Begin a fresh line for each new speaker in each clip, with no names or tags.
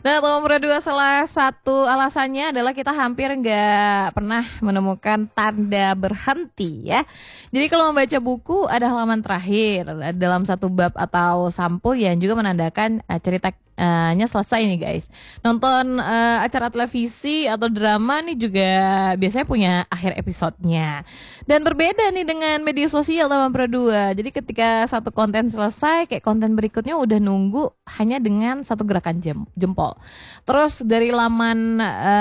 Nah, nomor dua, salah satu alasannya adalah kita hampir nggak pernah menemukan tanda berhenti ya. Jadi kalau membaca buku ada halaman terakhir dalam satu bab atau sampul yang juga menandakan ceritanya selesai nih guys. Nonton acara televisi atau drama nih juga biasanya punya akhir episodenya. Dan berbeda nih dengan media sosial teman dua. Jadi ketika satu konten selesai, kayak konten berikutnya udah nunggu hanya dengan satu gerakan jempol. Terus dari laman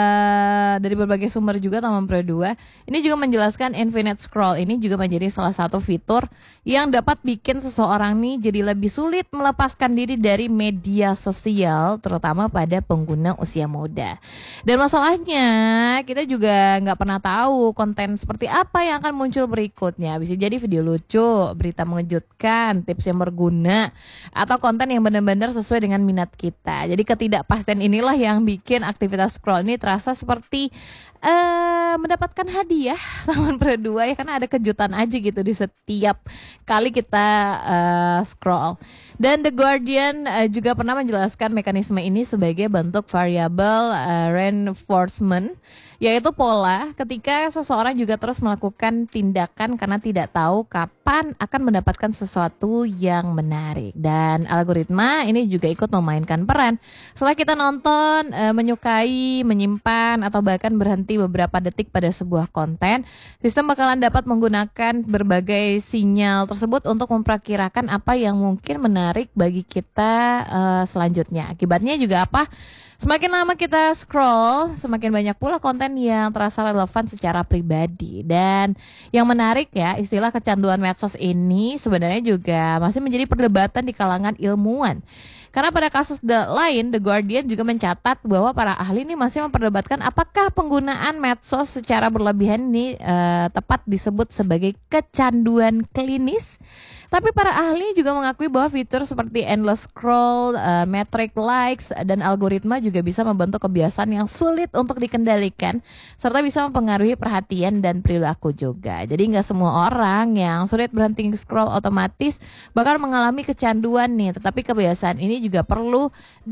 dari berbagai sumber juga teman dua, ini juga menjelaskan infinite scroll ini juga menjadi salah satu fitur yang dapat bikin seseorang nih jadi lebih sulit melepaskan diri dari media sosial, terutama pada pengguna usia muda. Dan masalahnya kita juga nggak pernah tahu konten seperti apa yang akan muncul berikutnya. Bisa jadi video lucu, berita mengejutkan, tips yang berguna, atau konten yang benar-benar sesuai dengan minat kita. Jadi ketidakpastian inilah yang bikin aktivitas scroll ini terasa seperti mendapatkan hadiah taman berdua ya, karena ada kejutan aja gitu di setiap kali kita scroll. Dan The Guardian juga pernah menjelaskan mekanisme ini sebagai bentuk variable reinforcement, yaitu pola ketika seseorang juga terus melakukan tindakan karena tidak tahu kapan akan mendapatkan sesuatu yang menarik. Dan algoritma ini juga ikut memainkan peran. Setelah kita nonton, menyukai, menyimpan, atau bahkan berhenti beberapa detik pada sebuah konten, sistem bakalan dapat menggunakan berbagai sinyal tersebut untuk memperkirakan apa yang mungkin menarik bagi kita selanjutnya. Akibatnya juga apa? Semakin lama kita scroll, semakin banyak pula konten yang terasa relevan secara pribadi. Dan yang menarik ya, istilah kecanduan medsos ini sebenarnya juga masih menjadi perdebatan di kalangan ilmuwan. Karena pada kasus lain, The Guardian juga mencatat bahwa para ahli ini masih memperdebatkan apakah penggunaan medsos secara berlebihan ini tepat disebut sebagai kecanduan klinis. Tapi para ahli juga mengakui bahwa fitur seperti endless scroll, metric likes, dan algoritma juga bisa membentuk kebiasaan yang sulit untuk dikendalikan, serta bisa mempengaruhi perhatian dan perilaku juga. Jadi nggak semua orang yang sulit berhenti scroll otomatis bakal mengalami kecanduan nih, tetapi kebiasaan ini juga perlu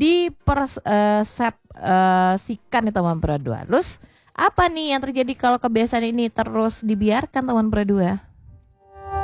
dipersepsikan nih teman berdua. Terus apa nih yang terjadi kalau kebiasaan ini terus dibiarkan teman berdua?